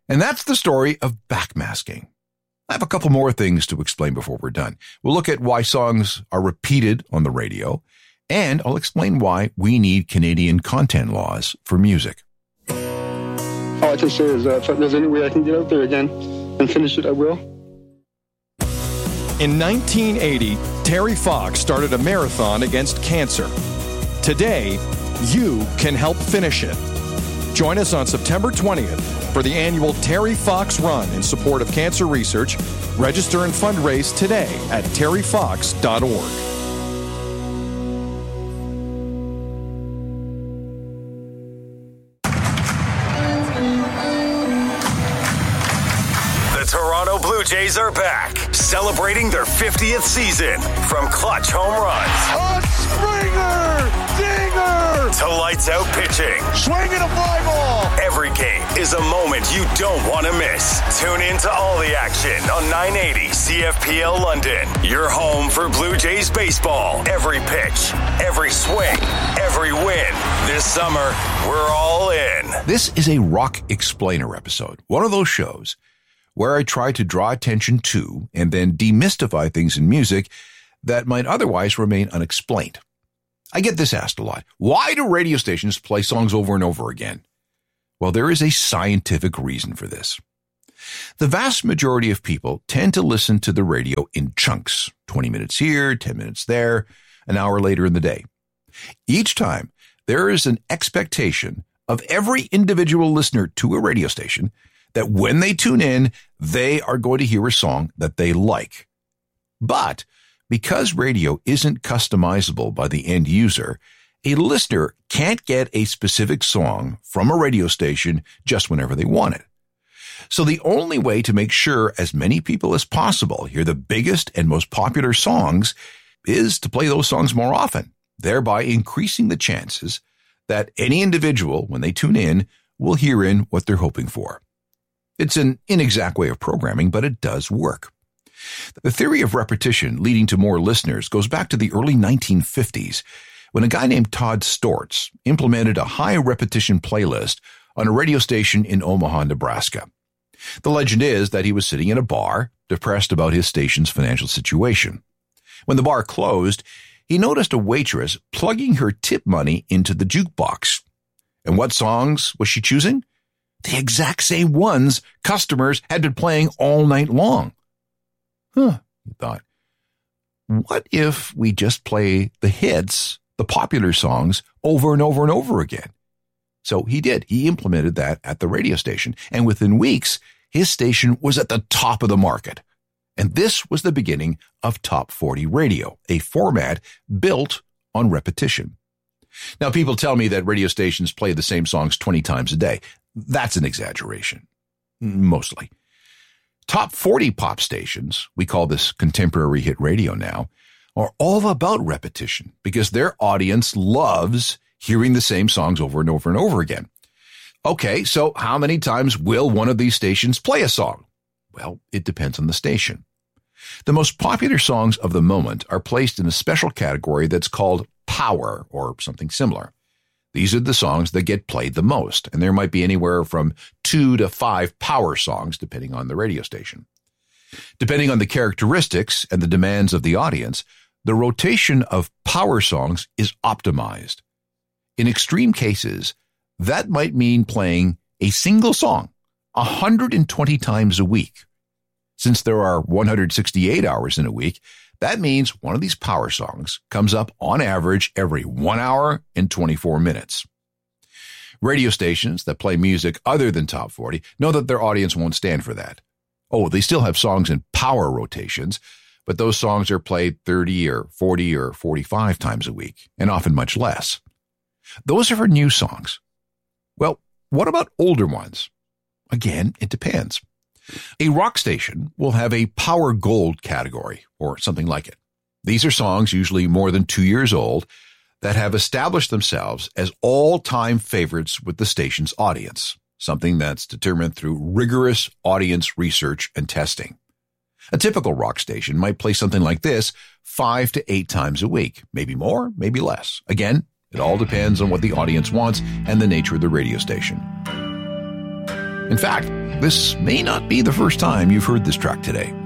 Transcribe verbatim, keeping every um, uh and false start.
And that's the story of backmasking. I have a couple more things to explain before we're done. We'll look at why songs are repeated on the radio, and I'll explain why we need Canadian content laws for music. All I can say is that if there's any way I can get out there again and finish it, I will. In nineteen eighty, Terry Fox started a marathon against cancer. Today, you can help finish it. Join us on September twentieth for the annual Terry Fox Run in support of cancer research. Register and fundraise today at terry fox dot org. Toronto Blue Jays are back, celebrating their fiftieth season. From clutch home runs, a Springer, dinger, to lights out pitching, swinging a fly ball. Every game is a moment you don't want to miss. Tune in to all the action on nine eighty C F P L London. Your home for Blue Jays baseball. Every pitch, every swing, every win. This summer, we're all in. This is a Rock Explainer episode, one of those shows where I try to draw attention to and then demystify things in music that might otherwise remain unexplained. I get this asked a lot. Why do radio stations play songs over and over again? Well, there is a scientific reason for this. The vast majority of people tend to listen to the radio in chunks, twenty minutes here, ten minutes there, an hour later in the day. Each time, there is an expectation of every individual listener to a radio station that when they tune in, they are going to hear a song that they like. But because radio isn't customizable by the end user, a listener can't get a specific song from a radio station just whenever they want it. So the only way to make sure as many people as possible hear the biggest and most popular songs is to play those songs more often, thereby increasing the chances that any individual, when they tune in, will hear in what they're hoping for. It's an inexact way of programming, but it does work. The theory of repetition leading to more listeners goes back to the early nineteen fifties, when a guy named Todd Stortz implemented a high repetition playlist on a radio station in Omaha, Nebraska. The legend is that he was sitting in a bar, depressed about his station's financial situation. When the bar closed, he noticed a waitress plugging her tip money into the jukebox. And what songs was she choosing? The exact same ones customers had been playing all night long. Huh, he thought. What if we just play the hits, the popular songs, over and over and over again? So he did. He implemented that at the radio station. And within weeks, his station was at the top of the market. And this was the beginning of Top forty Radio, a format built on repetition. Now, people tell me that radio stations play the same songs twenty times a day. That's an exaggeration, mostly. Top forty pop stations, we call this contemporary hit radio now, are all about repetition because their audience loves hearing the same songs over and over and over again. Okay, so how many times will one of these stations play a song? Well, it depends on the station. The most popular songs of the moment are placed in a special category that's called power or something similar. These are the songs that get played the most, and there might be anywhere from two to five power songs, depending on the radio station. Depending on the characteristics and the demands of the audience, the rotation of power songs is optimized. In extreme cases, that might mean playing a single song one hundred twenty times a week. Since there are one hundred sixty-eight hours in a week, that means one of these power songs comes up on average every one hour and twenty-four minutes. Radio stations that play music other than Top forty know that their audience won't stand for that. Oh, they still have songs in power rotations, but those songs are played thirty or forty or forty-five times a week, and often much less. Those are for new songs. Well, what about older ones? Again, it depends. A rock station will have a Power Gold category, or something like it. These are songs usually more than two years old that have established themselves as all-time favorites with the station's audience, something that's determined through rigorous audience research and testing. A typical rock station might play something like this five to eight times a week, maybe more, maybe less. Again, it all depends on what the audience wants and the nature of the radio station. And In fact, this may not be the first time you've heard this track today.